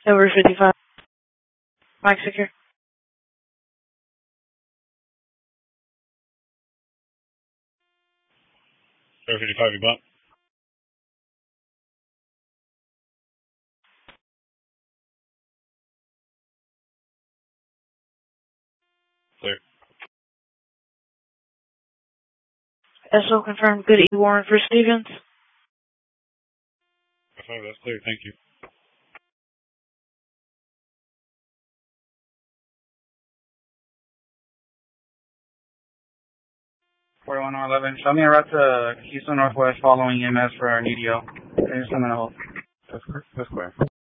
Over 55. Mike secure. Over 55, you bump. Clear. SO confirmed. Good E warrant for Stevens. That's clear. Thank you. 4111. Show me a route to Houston Northwest following EMS for our NDO. There's some in a hold. That's clear.